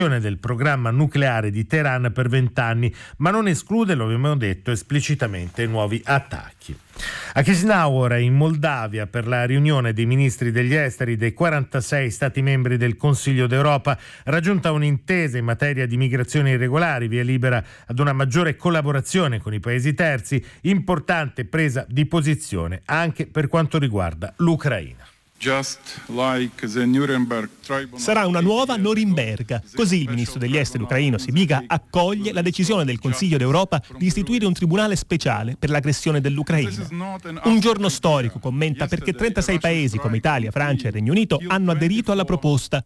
del programma nucleare di Teheran per 20 anni, ma non esclude, lo abbiamo detto esplicitamente, nuovi attacchi. A Chisinau, in Moldavia, per la riunione dei ministri degli esteri dei 46 Stati membri del Consiglio d'Europa, raggiunta un'intesa in materia di migrazioni irregolari, via libera ad una maggiore collaborazione con i paesi terzi, importante presa di posizione anche per quanto riguarda l'Ucraina. Sarà una nuova Norimberga. Così il ministro degli esteri ucraino Sybiga accoglie la decisione del Consiglio d'Europa di istituire un tribunale speciale per l'aggressione dell'Ucraina. Un giorno storico, commenta, perché 36 paesi come Italia, Francia e Regno Unito hanno aderito alla proposta.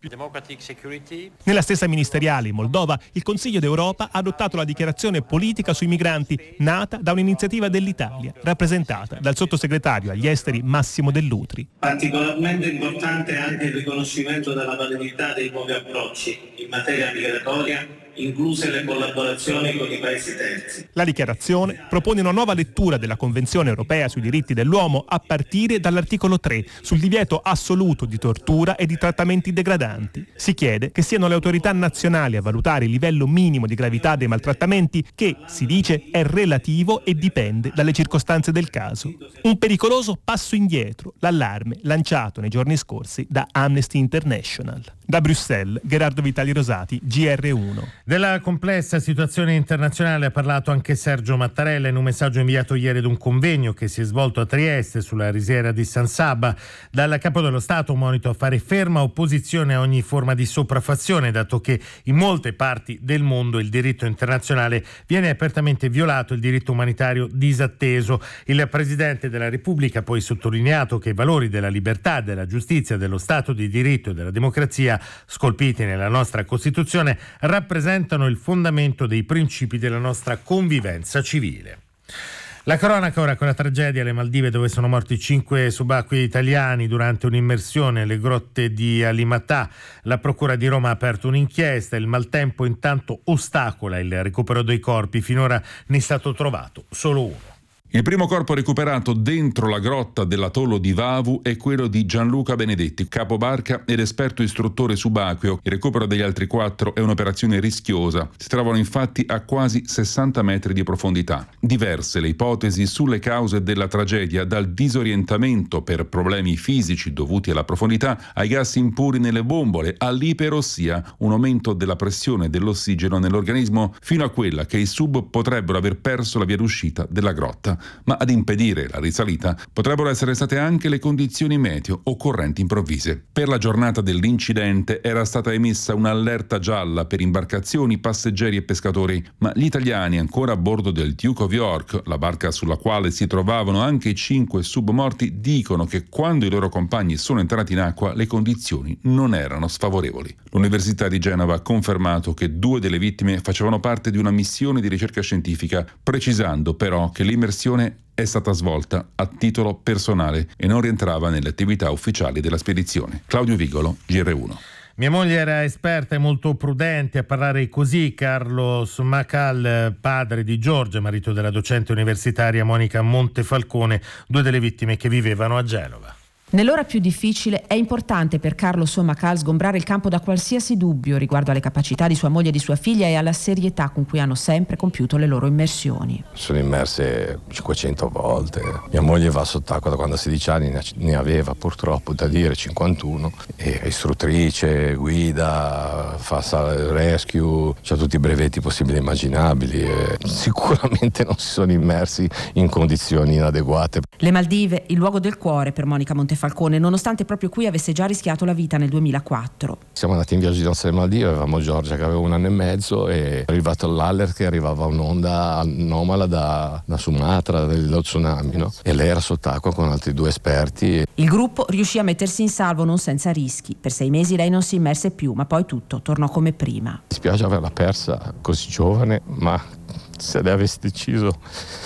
Nella stessa ministeriale in Moldova, il Consiglio d'Europa ha adottato la dichiarazione politica sui migranti, nata da un'iniziativa dell'Italia, rappresentata dal sottosegretario agli esteri Massimo Dell'Utri. Particolarmente importante è anche il riconoscimento della validità dei nuovi approcci in materia migratoria, incluse le collaborazioni con i paesi terzi. La dichiarazione propone una nuova lettura della Convenzione europea sui diritti dell'uomo a partire dall'articolo 3 sul divieto assoluto di tortura e di trattamenti degradanti. Si chiede che siano le autorità nazionali a valutare il livello minimo di gravità dei maltrattamenti che, si dice, è relativo e dipende dalle circostanze del caso. Un pericoloso passo indietro, l'allarme lanciato nei giorni scorsi da Amnesty International. Da Bruxelles, Gerardo Vitali Rosati, GR1. Della complessa situazione internazionale ha parlato anche Sergio Mattarella in un messaggio inviato ieri ad un convegno che si è svolto a Trieste sulla risiera di San Sabba. Dal Capo dello Stato un monito a fare ferma opposizione a ogni forma di sopraffazione, dato che in molte parti del mondo il diritto internazionale viene apertamente violato, il diritto umanitario disatteso. Il Presidente della Repubblica ha poi sottolineato che i valori della libertà, della giustizia, dello Stato di diritto e della democrazia scolpiti nella nostra Costituzione rappresentano il fondamento dei principi della nostra convivenza civile. La cronaca ora con la tragedia alle Maldive, dove sono morti 5 subacquei italiani durante un'immersione nelle grotte di Alimatà. La Procura di Roma ha aperto un'inchiesta, il maltempo intanto ostacola il recupero dei corpi, finora ne è stato trovato solo uno. Il primo corpo recuperato dentro la grotta dell'atollo di Vavu è quello di Gianluca Benedetti, capobarca ed esperto istruttore subacqueo. Il recupero degli altri 4 è un'operazione rischiosa. Si trovano infatti a quasi 60 metri di profondità. Diverse le ipotesi sulle cause della tragedia, dal disorientamento per problemi fisici dovuti alla profondità, ai gas impuri nelle bombole, all'iperossia, un aumento della pressione dell'ossigeno nell'organismo, fino a quella che i sub potrebbero aver perso la via d'uscita della grotta. Ma ad impedire la risalita potrebbero essere state anche le condizioni meteo o correnti improvvise. Per la giornata dell'incidente era stata emessa un'allerta gialla per imbarcazioni, passeggeri e pescatori, ma gli italiani ancora a bordo del Duke of York, la barca sulla quale si trovavano anche i 5 submorti, dicono che quando i loro compagni sono entrati in acqua le condizioni non erano sfavorevoli. L'Università di Genova ha confermato che 2 delle vittime facevano parte di una missione di ricerca scientifica, precisando però che l'immersione è stata svolta a titolo personale e non rientrava nelle attività ufficiali della spedizione. Claudio Vigolo, GR1. Mia moglie era esperta e molto prudente a parlare così. Carlos Macal, padre di Giorgia, marito della docente universitaria Monica Montefalcone, 2 delle vittime che vivevano a Genova. Nell'ora più difficile è importante per Carlo Sommacal sgombrare il campo da qualsiasi dubbio riguardo alle capacità di sua moglie e di sua figlia e alla serietà con cui hanno sempre compiuto le loro immersioni. Sono immerse 500 volte. Mia moglie va sott'acqua da quando ha 16 anni, ne aveva purtroppo da dire 51. È istruttrice, guida, fa rescue, ha tutti i brevetti possibili e immaginabili. Sicuramente non si sono immersi in condizioni inadeguate. Le Maldive, il luogo del cuore per Monica Montefalcone, nonostante proprio qui avesse già rischiato la vita nel 2004. Siamo andati in viaggio di nozze alle Maldive, avevamo Giorgia che aveva 1 anno e mezzo e è arrivato l'alert che arrivava un'onda anomala da Sumatra, dello tsunami, no? E lei era sott'acqua con altri 2 esperti. Il gruppo riuscì a mettersi in salvo non senza rischi. Per 6 mesi lei non si immerse più, ma poi tutto tornò come prima. Mi spiace averla persa così giovane, ma se lei avesse deciso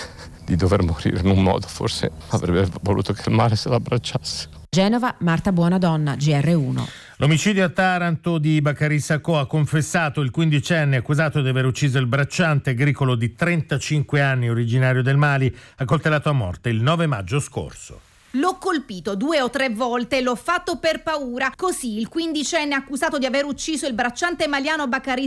di dover morire in un modo, forse avrebbe voluto che il mare se l'abbracciasse. Genova, Marta Buonadonna, GR1. L'omicidio a Taranto di Bacari Sacco ha confessato il 15enne accusato di aver ucciso il bracciante agricolo di 35 anni originario del Mali, accoltellato a morte il 9 maggio scorso. L'ho colpito 2 o 3 volte e l'ho fatto per paura. Così il 15enne accusato di aver ucciso il bracciante maliano Bacari